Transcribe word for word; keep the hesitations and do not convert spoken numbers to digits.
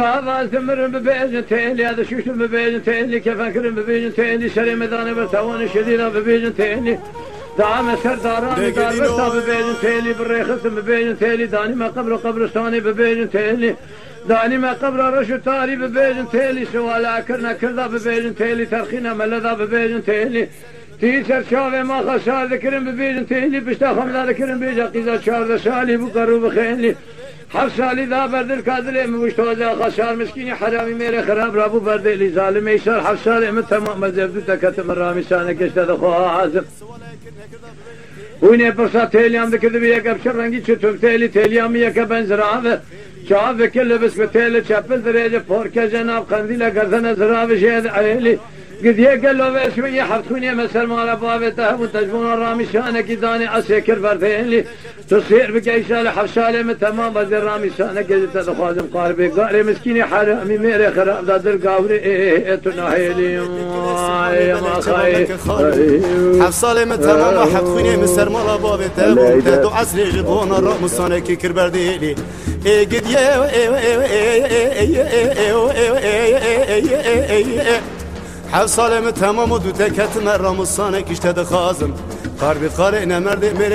هذا ثمر ببيجن تيلي هذا شوش ببيجن تيلي كيف فكر ببيجن تيلي شري مداني برتوان شديدة ببيجن تيلي دعم سرداران دار برتا ببيجن تيلي بالريخص ببيجن تيلي داني ما قبر قبرستاني ببيجن تيلي داني ما قبر رشو تاري ببيجن تيلي سوالا كرنا كردا ببيجن تيلي ترخينا ملدا ببيجن تيلي تيسر شاوه ما خسار ذكرن ببيجن تيلي بشتا خمدا ذكرن بيجا قيزا شارد سالي بقرو بخينلي حف سالی دا بردل کادله مشتوزه خسار مسکینی حرامی میره خراب رابو بردلی ظالم ایشار حف سالی من تمام مزبدو تکتم رامی سانه کشته دخواه عازم وینه پرسا تیلیام دکرده بی یک ابشر رنگی چطور تیلی تیلیامی یک بنزراوه چاو وکل بس به تیل چپل دریجه پورکه جناب قندیل گردن زراوه شهد عیلی قد يقلوا بشوية حفتوني مسر مالا بابته وتجبون الرامي شانك داني عسيكر بردين لي تصير بقى سالة حفصالة من تمام بدر رامي شانك قد تدخوازم قاربي قاري مسكيني حرامي ميري خراب دادر قاوري ايه تناهيلي يا ما خاي حفصالة من تمام حفتوني مسر مالا بابته وتدو عسري جبون الرامي شانك كر بردين لي ايه قد يه حفصالة من تمام ودو تكت مرة مصانك اشتد خازم قاربي قارئنا مرد